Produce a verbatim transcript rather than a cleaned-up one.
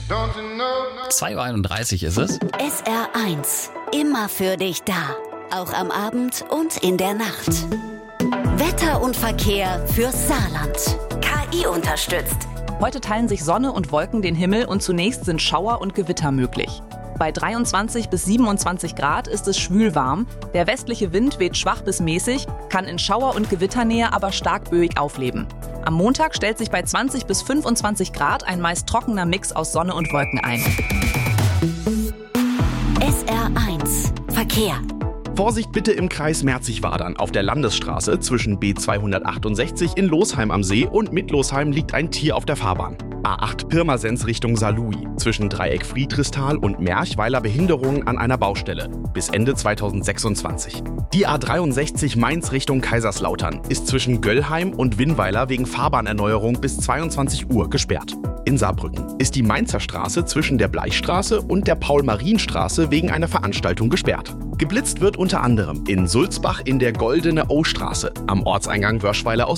zwei Uhr einunddreißig ist es. S R eins. Immer für dich da. Auch am Abend und in der Nacht. Wetter und Verkehr fürs Saarland. K I unterstützt. Heute teilen sich Sonne und Wolken den Himmel und zunächst sind Schauer und Gewitter möglich. Bei dreiundzwanzig bis siebenundzwanzig Grad ist es schwül warm. Der westliche Wind weht schwach bis mäßig, kann in Schauer- und Gewitternähe aber stark böig aufleben. Am Montag stellt sich bei zwanzig bis fünfundzwanzig Grad ein meist trockener Mix aus Sonne und Wolken ein. S R eins. Verkehr. Vorsicht bitte im Kreis Merzig-Wadern. Auf der Landesstraße zwischen B zweihundertachtundsechzig in Losheim am See und Mitlosheim liegt ein Tier auf der Fahrbahn. A acht Pirmasens Richtung Saarlouis. Zwischen Dreieck Friedrichsthal und Merchweiler Behinderungen an einer Baustelle. Bis Ende zweitausendsechsundzwanzig. Die A dreiundsechzig Mainz Richtung Kaiserslautern ist zwischen Göllheim und Winnweiler wegen Fahrbahnnerneuerung bis zweiundzwanzig Uhr gesperrt. In Saarbrücken ist die Mainzer Straße zwischen der Bleichstraße und der Paul-Marien-Straße wegen einer Veranstaltung gesperrt. Geblitzt wird unter anderem in Sulzbach in der Goldene O-Straße, am Ortseingang Wörschweiler aus